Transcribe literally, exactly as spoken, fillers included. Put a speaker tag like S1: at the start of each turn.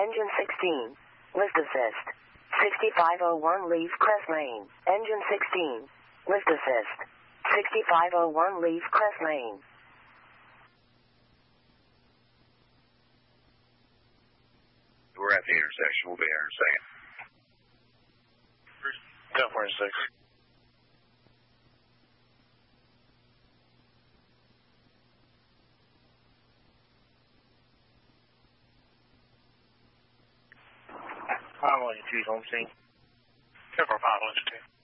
S1: Engine sixteen. Lift assist. sixty-five oh one leave Crest Lane. Engine sixteen. Lift assist. sixty-five oh one leave Crest Lane.
S2: We're at the intersection. We'll be there in a second.
S3: ten forty-six. five one two, home scene. ten four five, one two.